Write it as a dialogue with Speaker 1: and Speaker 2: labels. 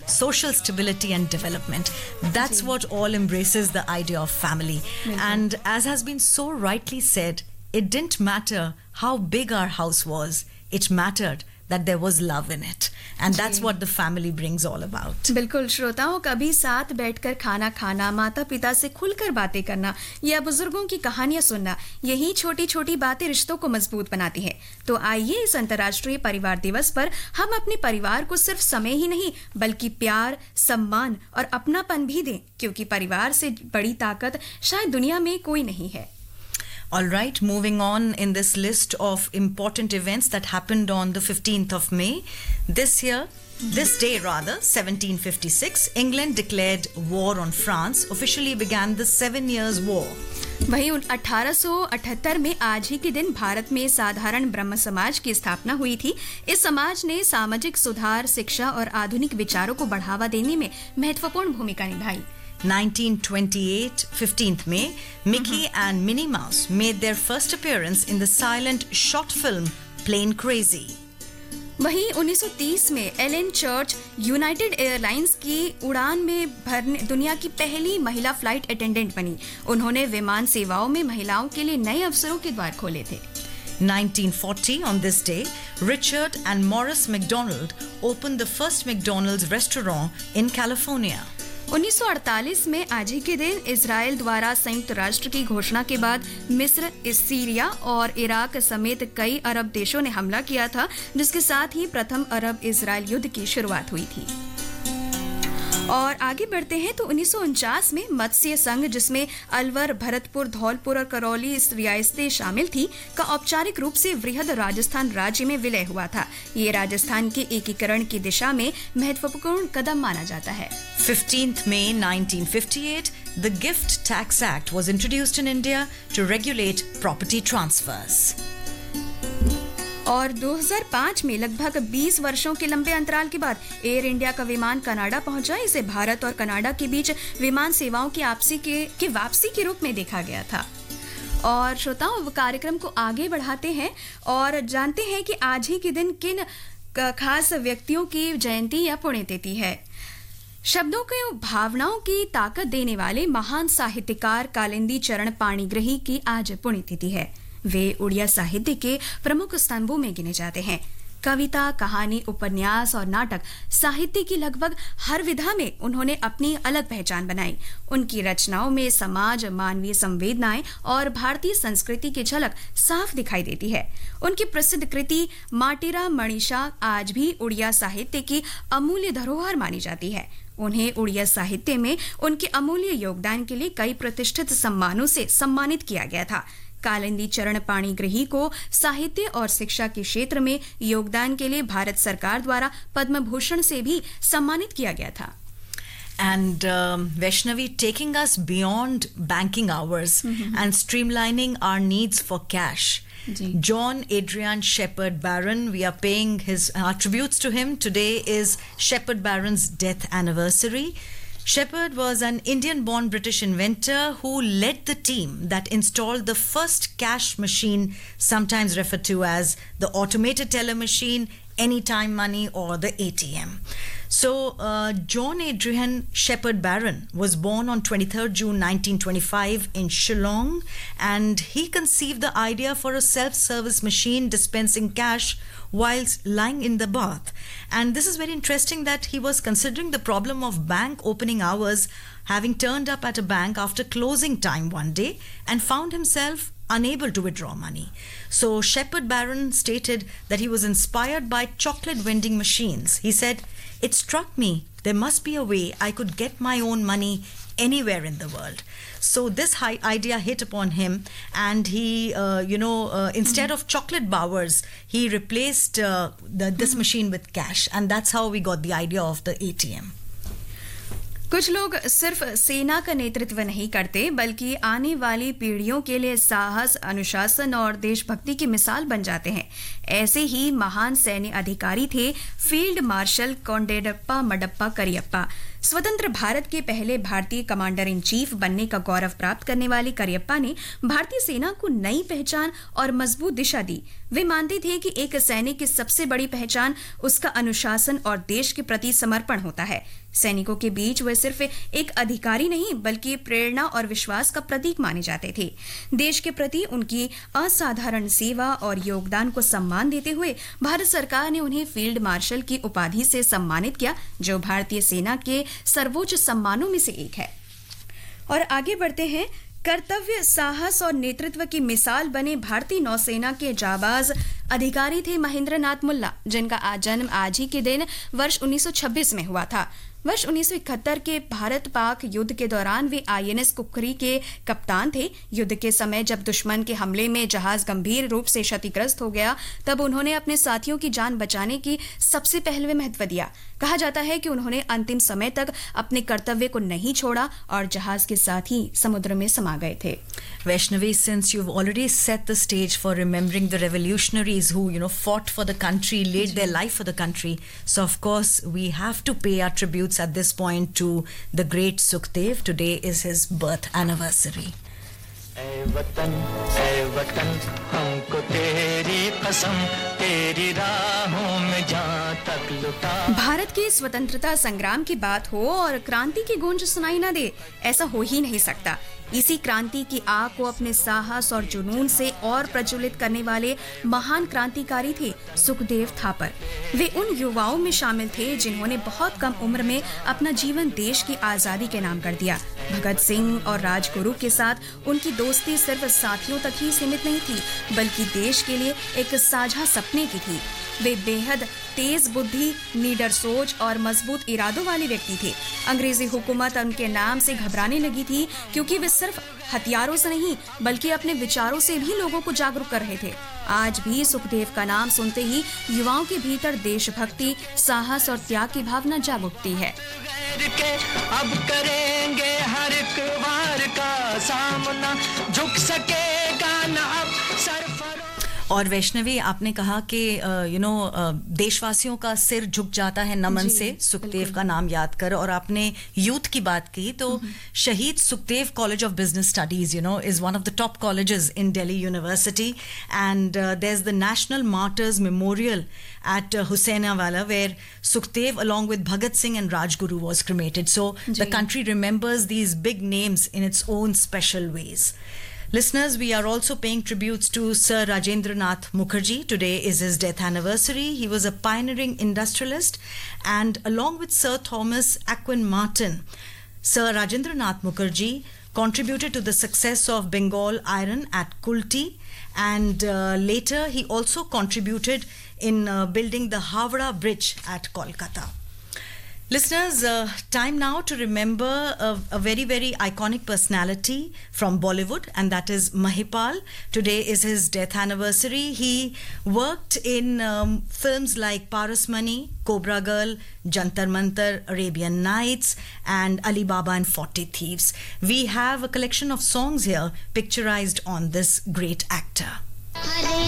Speaker 1: social stability and development. That's what all embraces the idea of family. And as has been so rightly said, it didn't matter how big our house was. It mattered that there was love in it. And that's what the family brings all about.
Speaker 2: बिल्कुल श्रोताओं, कभी साथ बैठकर खाना खाना, माता पिता से खुलकर बातें करना या बुजुर्गों की कहानियां सुनना, यही छोटी छोटी बातें रिश्तों को मजबूत बनाती हैं। तो आइए इस अंतर्राष्ट्रीय परिवार दिवस पर हम अपने परिवार को सिर्फ समय ही नहीं बल्कि प्यार, सम्मान और अपनापन भी दें, क्योंकि परिवार से बड़ी ताकत शायद दुनिया में कोई नहीं है।
Speaker 1: All right, moving on in this list of important events that happened on the 15th of May. This day, 1756, England declared war on France, officially began the 7 Years' War.
Speaker 2: वहीं 1878 में आज ही के दिन भारत में साधारण ब्रह्म समाज की स्थापना हुई थी। इस समाज ने सामाजिक सुधार, शिक्षा और आधुनिक विचारों को बढ़ावा देने में महत्वपूर्ण भूमिका निभाई।
Speaker 1: 1928, 15th May, Mickey and Minnie Mouse made their first appearance in the silent short film Plane Crazy.
Speaker 2: वहीं 1930 में एलेन चर्च यूनाइटेड एयरलाइंस की उड़ान में भरने दुनिया की पहली महिला फ्लाइट अटेंडेंट बनी। उन्होंने विमान सेवाओं में महिलाओं के लिए नए अवसरों के द्वार खोले थे।
Speaker 1: 1940, on this day, Richard and Morris McDonald opened the first McDonald's restaurant in California.
Speaker 2: 1948 में आज ही के दिन इजराइल द्वारा संयुक्त राष्ट्र की घोषणा के बाद मिस्र, सीरिया और इराक समेत कई अरब देशों ने हमला किया था, जिसके साथ ही प्रथम अरब इजराइल युद्ध की शुरुआत हुई थी। और आगे बढ़ते हैं तो 1949 में मत्स्य संघ, जिसमें अलवर, भरतपुर, धौलपुर और करौली रियासतें शामिल थी, का औपचारिक रूप से वृहद राजस्थान राज्य में विलय हुआ था। ये राजस्थान के एकीकरण की दिशा में महत्वपूर्ण कदम माना जाता है।
Speaker 1: 15th May 1958, the Gift Tax Act was introduced in India to regulate property transfers.
Speaker 2: और 2005 में लगभग 20 वर्षों के लंबे अंतराल के बाद एयर इंडिया का विमान कनाडा पहुंचा। इसे भारत और कनाडा के बीच विमान सेवाओं की वापसी के रूप में देखा गया था। और श्रोताओं, कार्यक्रम को आगे बढ़ाते हैं और जानते हैं कि आज ही के दिन किन खास व्यक्तियों की जयंती या पुण्यतिथि है। शब्दों को भावनाओं की ताकत देने वाले महान साहित्यकार कालिंदी चरण पाणिग्रही की आज पुण्यतिथि है। वे उड़िया साहित्य के प्रमुख स्तंभों में गिने जाते हैं। कविता, कहानी, उपन्यास और नाटक साहित्य की लगभग हर विधा में उन्होंने अपनी अलग पहचान बनाई। उनकी रचनाओं में समाज, मानवीय संवेदनाएं और भारतीय संस्कृति की झलक साफ दिखाई देती है। उनकी प्रसिद्ध कृति माटीरा मणिषा आज भी उड़िया साहित्य की अमूल्य धरोहर मानी जाती है। उन्हें उड़िया साहित्य में उनके अमूल्य योगदान के लिए कई प्रतिष्ठित सम्मानों से सम्मानित किया गया था। कालिंदी चरण पाणिग्रही को साहित्य और शिक्षा के क्षेत्र में योगदान के लिए भारत सरकार द्वारा पद्म भूषण से भी सम्मानित किया गया था।
Speaker 1: And Vaishnavi, taking us beyond banking hours and streamlining our needs for cash. John Adrian Shepard Barron, we are paying our tributes to him. Today is Shepard Barron's death anniversary. Shepard was an Indian-born British inventor who led the team that installed the first cash machine, sometimes referred to as the automated teller machine, Anytime Money or the ATM. So, John Adrian Shepard Barron was born on 23rd June 1925 in Shillong, and he conceived the idea for a self-service machine dispensing cash whilst lying in the bath. And this is very interesting that he was considering the problem of bank opening hours, having turned up at a bank after closing time one day and found himself unable to withdraw money. So Shepard Barron stated that he was inspired by chocolate vending machines. He said, "It struck me there must be a way I could get my own money anywhere in the world." So this idea hit upon him, and he, instead of chocolate bowers, he replaced this machine with cash, and that's how we got the idea of the ATM.
Speaker 2: कुछ लोग सिर्फ सेना का नेतृत्व नहीं करते बल्कि आने वाली पीढ़ियों के लिए साहस, अनुशासन और देशभक्ति की मिसाल बन जाते हैं। ऐसे ही महान सैन्य अधिकारी थे फील्ड मार्शल कोंडेरप्पा मडप्पा करियप्पा। स्वतंत्र भारत के पहले भारतीय कमांडर इन चीफ बनने का गौरव प्राप्त करने वाले करियप्पा ने भारतीय सेना को नई पहचान और मजबूत दिशा दी। वे मानते थे कि एक सैनिक की सबसे बड़ी पहचान उसका अनुशासन और देश के प्रति समर्पण होता है। सैनिकों के बीच वे सिर्फ एक अधिकारी नहीं बल्कि प्रेरणा और विश्वास का प्रतीक माने जाते थे। देश के प्रति उनकी असाधारण सेवा और योगदान को सम्मान देते हुए भारत सरकार ने उन्हें फील्ड मार्शल की उपाधि से सम्मानित किया, जो भारतीय सेना के सर्वोच्च सम्मानों में से एक है। और आगे बढ़ते हैं। कर्तव्य, साहस और नेतृत्व की मिसाल बने भारतीय नौसेना के जाबाज अधिकारी थे महेंद्र नाथ मुल्ला, जिनका जन्म आज ही के दिन वर्ष 1926 में हुआ था। वर्ष 1971 के भारत पाक युद्ध के दौरान वे आईएनएस कुकरी के कप्तान थे। युद्ध के समय जब दुश्मन के हमले में जहाज गंभीर रूप से क्षतिग्रस्त हो गया, तब उन्होंने अपने साथियों की जान बचाने की सबसे पहले महत्व दिया। कहा जाता है कि उन्होंने अंतिम समय तक अपने कर्तव्य को नहीं छोड़ा और जहाज के साथ ही समुद्र में समा गए थे।
Speaker 1: Vaishnavi, since you've already set the stage for remembering the revolutionaries who, fought for the country, laid their life for the country, so of course we have to pay our tributes at this point to the great Sukhdev. Today is his birth anniversary.
Speaker 3: ऐ वतन हमको तेरी कसम, तेरी राहों में जहाँ तक लुटा।
Speaker 2: भारत के स्वतंत्रता संग्राम की बात हो और क्रांति की गूंज सुनाई न दे, ऐसा हो ही नहीं सकता। इसी क्रांति की आग को अपने साहस और जुनून से और प्रज्वलित करने वाले महान क्रांतिकारी थे सुखदेव थापर। वे उन युवाओं में शामिल थे जिन्होंने बहुत कम उम्र में अपना जीवन देश की आजादी के नाम कर दिया। भगत सिंह और राजगुरु के साथ उनकी दोस्ती सिर्फ साथियों तक ही सीमित नहीं थी, बल्कि देश के लिए एक साझा सपने की थी। वे बेहद तेज बुद्धि, निडर सोच और मजबूत इरादों वाले व्यक्ति थे। अंग्रेजी हुकूमत उनके नाम से घबराने लगी थी, क्योंकि वे सिर्फ हथियारों से नहीं बल्कि अपने विचारों से भी लोगों को जागरूक कर रहे थे। आज भी सुखदेव का नाम सुनते ही युवाओं के भीतर देशभक्ति, साहस और त्याग की भावना जाग उठती है।
Speaker 3: अब करेंगे हर एक वार का सामना, झुक सकेगा ना अब सरफरोश।
Speaker 1: और वैष्णवी, आपने कहा कि देशवासियों का सिर झुक जाता है नमन से सुखदेव का नाम याद कर, और आपने यूथ की बात की तो शहीद Sukhdev college of business studies is one of the top colleges in Delhi university, and there is the national martyrs memorial at Hussainawala, where Sukhdev along with Bhagat Singh and Rajguru was cremated. So the country remembers these big names in its own special ways. Listeners, we are also paying tributes to Sir Rajendranath Mukherjee. Today is his death anniversary. He was a pioneering industrialist, and along with Sir Thomas Aquinas Martin, Sir Rajendranath Mukherjee contributed to the success of Bengal iron at Kulti, and later he also contributed in building the Howrah Bridge at Kolkata. Listeners, time now to remember a very, very iconic personality from Bollywood, and that is Mahipal. Today is his death anniversary. He worked in films like Parasmani, Cobra Girl, Jantar Mantar, Arabian Nights, and Ali Baba and 40 Thieves. We have a collection of songs here picturized on this great actor.